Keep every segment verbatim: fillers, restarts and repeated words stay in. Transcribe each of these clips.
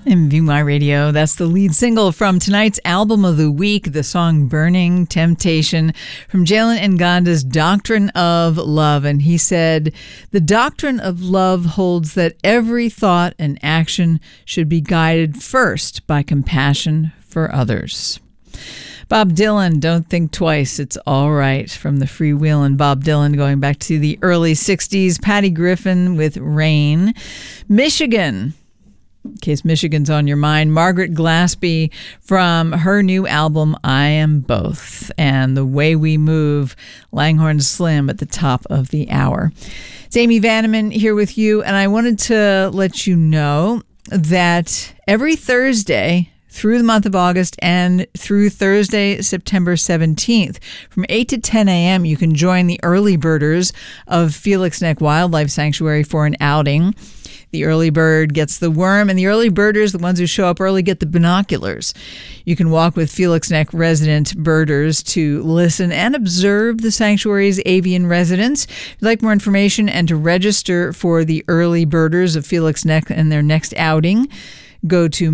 M V Y Radio, that's the lead single from tonight's album of the week, the song Burning Temptation from Jalen Nganda's Doctrine of Love. And he said, the doctrine of love holds that every thought and action should be guided first by compassion for others. Bob Dylan, Don't Think Twice, It's All Right, from the Freewheelin' Bob Dylan, going back to the early sixties. Patty Griffin with Rain. Michigan, in case Michigan's on your mind, Margaret Glaspie from her new album, I Am Both, and The Way We Move, Langhorne Slim at the top of the hour. It's Amy Vanneman here with you, and I wanted to let you know that every Thursday through the month of August and through Thursday, September seventeenth, from eight to ten a.m., you can join the early birders of Felix Neck Wildlife Sanctuary for an outing. The early bird gets the worm, and the early birders, the ones who show up early, get the binoculars. You can walk with Felix Neck resident birders to listen and observe the sanctuary's avian residents. If you'd like more information and to register for the early birders of Felix Neck and their next outing, go to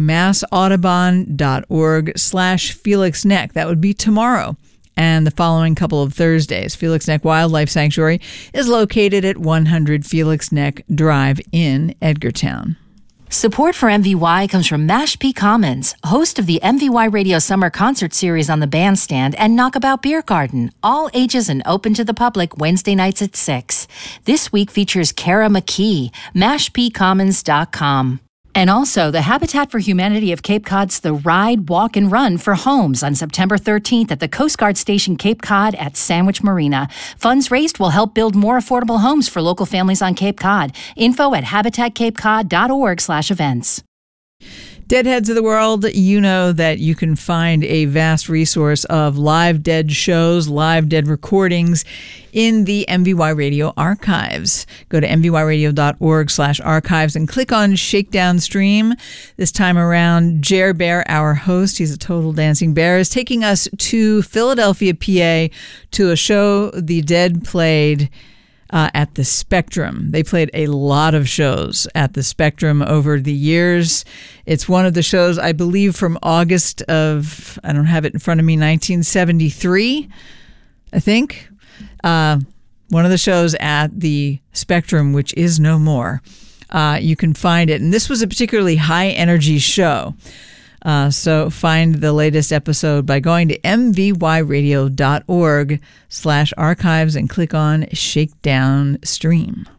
massaudubon.org slash Felix Neck. That would be tomorrow and the following couple of Thursdays. Felix Neck Wildlife Sanctuary is located at one hundred Felix Neck Drive in Edgartown. Support for M V Y comes from Mashpee Commons, host of the M V Y Radio Summer Concert Series on the Bandstand and Knockabout Beer Garden, all ages and open to the public Wednesday nights at six. This week features Kara McKee, mashpee commons dot com. And also, the Habitat for Humanity of Cape Cod's The Ride, Walk, and Run for Homes on September thirteenth at the Coast Guard Station Cape Cod at Sandwich Marina. Funds raised will help build more affordable homes for local families on Cape Cod. Info at habitat cape cod dot org slash events. Deadheads of the world, you know that you can find a vast resource of live dead shows, live dead recordings in the M V Y Radio archives. Go to m v y radio dot org slash archives and click on Shakedown Stream. This time around, Jer Bear, our host, he's a total dancing bear, is taking us to Philadelphia, P A, to a show the Dead played Uh, at the Spectrum. They played a lot of shows at the Spectrum over the years. It's one of the shows, I believe, from August of, I don't have it in front of me, nineteen seventy-three, I think. Uh, one of the shows at the Spectrum, which is no more. Uh, you can find it. And this was a particularly high-energy show. Uh, so find the latest episode by going to m v y radio dot org slash archives and click on Shakedown Stream.